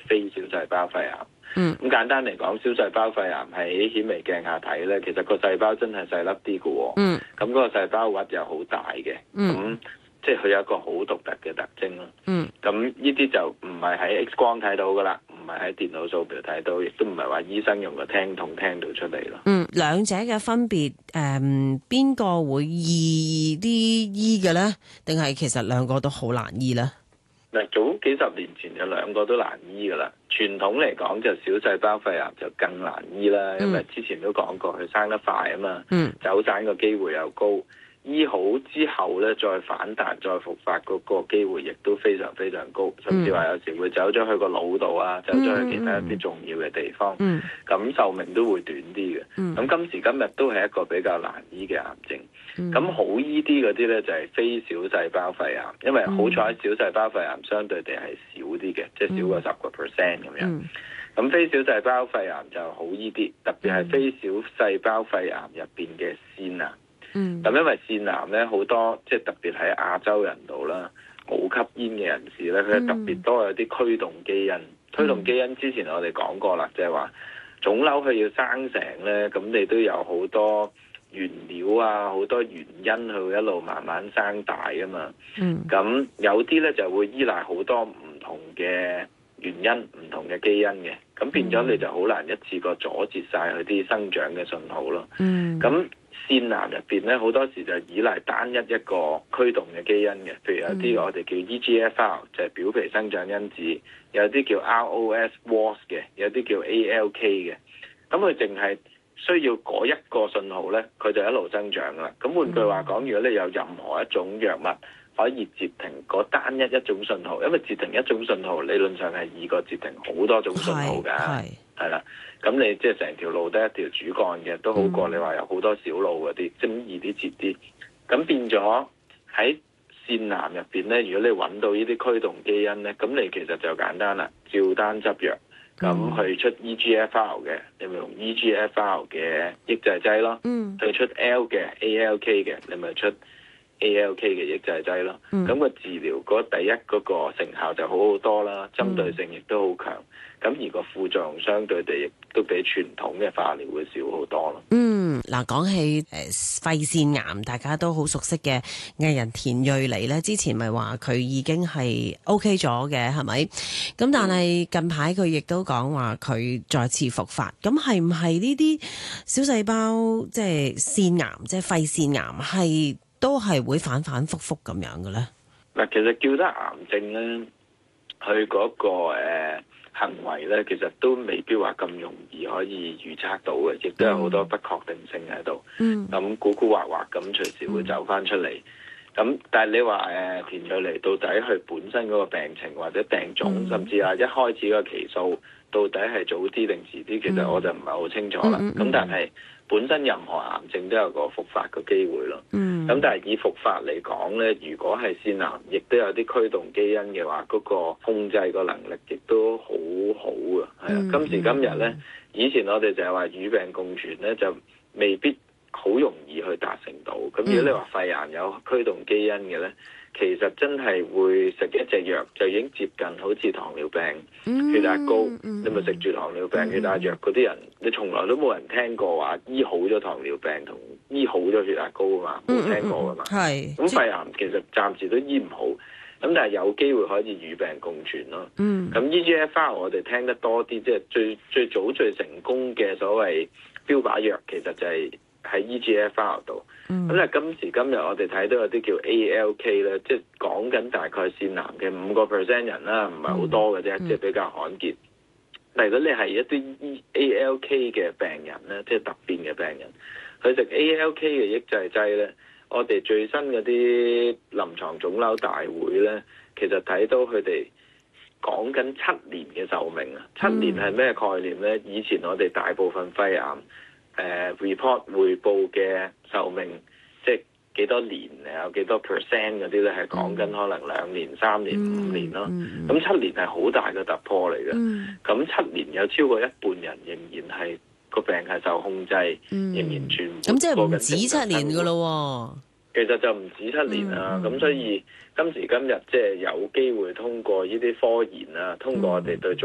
非小細胞肺癌。咁簡單嚟講，小細胞肺癌喺顯微鏡下睇咧，其實個細胞真係細粒啲嘅喎。咁嗰個細胞核又好大嘅。咁即係佢有一個好獨特嘅特徵咯。咁呢啲就唔係喺 X 光睇到噶啦，唔係喺電腦掃描睇到，亦都唔係話醫生用個聽筒聽到出嚟咯。 兩者嘅分別，邊個會易啲醫嘅咧？定係其實兩個都好難醫咧？ 嗱，早幾十年前就兩個都難醫噶啦。傳統嚟講就小細胞肺癌就更難醫啦，因為之前都講過佢生得快啊嘛，走散個機會又高。醫好之後咧，再反彈再復發嗰個機會亦都非常非常高，甚至話有時會走咗去個腦度啊，走咗去其他一啲重要嘅地方，咁壽命都會短啲嘅。咁今時今日都係一個比較難醫嘅癌症。咁好醫啲嗰啲咧就係非小細胞肺癌，因為好彩小細胞肺癌相對地係少啲嘅，即係少過10% 咁樣。咁非小細胞肺癌就好醫啲，特別係非小細胞肺癌入邊嘅腺癌。咁因為腺癌咧好多，即係特別喺亞洲人度啦，冇吸煙嘅人士咧，佢係特別多有啲驅動基因。驅動基因之前我哋講過啦，即係話腫瘤佢要生成咧，咁你都有好多原料啊，好多原因佢會一路慢慢生大噶嘛。咁有啲咧就會依賴好多唔同嘅原因、唔同嘅基因嘅，咁變咗你就好難一次過阻截晒佢啲生長嘅信號咯。咁腺癌入邊咧，好多時就依賴單一一個驅動嘅基因嘅，譬如有啲我哋叫 EGFR 就係表皮生長因子，有啲叫 ROS 嘅，有啲叫 ALK 嘅。咁佢淨係需要嗰一個信號咧，佢就一路增長啦。咁換句話講，如果你有任何一種藥物可以截停嗰單一種信號，因為截停一種信號理論上係易過截停好多種信號㗎。係啦，咁你即係成條路得一條主幹嘅，都好過你話有好多小路嗰啲，即係易啲截啲。咁變咗喺腺癌入邊咧，如果你揾到呢啲驅動基因咧，咁你其實就簡單啦，照單執藥，咁去出 EGFR 嘅，你咪用 EGFR 嘅抑制劑咯。去出 L 嘅 ALK 嘅，你咪出 ALK 嘅抑制劑咯。咁個治療第一嗰個成效就好好多啦，針對性亦都好強。咁而個副作用相對地亦都比傳統嘅化療會少好多咯。 嗱，講起肺腺癌，大家都好熟悉嘅藝人田蕊妮咧，之前咪話佢已經係 OK 咗嘅，係咪？咁但係近排佢亦都講話佢再次復發，咁係唔係呢啲小細胞即係腺癌，即係肺腺癌係都係會反反覆覆咁樣嘅咧？ 嗱，其實叫得癌症咧，佢嗰個行為咧，其實都未必話咁容易可以預測到嘅，亦都有好多不確定性喺度。咁古古惑惑咁隨時會走翻出嚟。咁但係你話田蕊妮到底佢本身嗰個病情或者病種，甚至一開始個期數到底係早啲定遲啲，其實我就唔係好清楚啦。咁但係本身任何癌症都有個復發嘅機會咯。咁但係以復發嚟講咧，如果係腺癌，亦都有啲驅動基因嘅話，嗰個控制個能力亦都好好啊。係啊，今時今日咧，以前我哋就係話與病共存咧，就未必好容易去達成到。咁如果你話肺癌有驅動基因嘅咧，其實真係會食一隻藥就已經接近好似糖尿病、血壓高，你咪食住糖尿病血壓藥嗰啲人，你從來都冇人聽過話醫好咗糖尿病同醫好咗血壓高啊嘛，冇聽過噶嘛。咁肺癌其實暫時都醫唔好，咁但係有機會可以與病共存咯。咁 EGFR 我哋聽得多啲，即係最早最成功嘅所謂標靶藥，其實就係喺 EGFR 度。咁但係今時今日我哋睇到有啲叫 ALK 咧，即係講緊大概腺癌嘅5% 人啦，唔係好多嘅啫，即係比較罕見。但如果你係一啲 ALK 嘅病人咧，即係突變嘅病人，佢食 ALK 嘅抑制劑咧，我哋最新嗰啲臨床腫瘤大會咧，其實睇到佢哋講緊7年嘅壽命啊。7年係咩概念咧？以前我哋大部分肺癌report 匯報嘅壽命，即係幾多年有幾多 percent 嗰啲咧，係講緊可能2年、3年、5年咯。咁7年係好大嘅突破嚟嘅。咁7年有超過一半人仍然係個病係受控制，仍然存活。 咁即係唔止7年㗎咯。 其實就唔止7年啦。咁所以今時今日即係有機會通過呢啲科研啊，通過我哋對